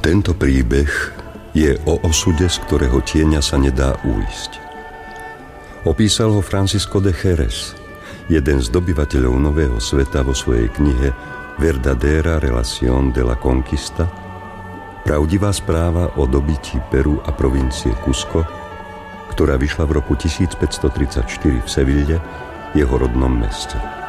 Tento príbeh je o osude, z ktorého tieňa sa nedá uísť. Opísal ho Francisco de Jerez, jeden z dobyvateľov Nového sveta vo svojej knihe Verdadera relación de la conquista, pravdivá správa o dobytí Peru a provincie Cusco, ktorá vyšla v roku 1534 v Seville, jeho rodnom meste.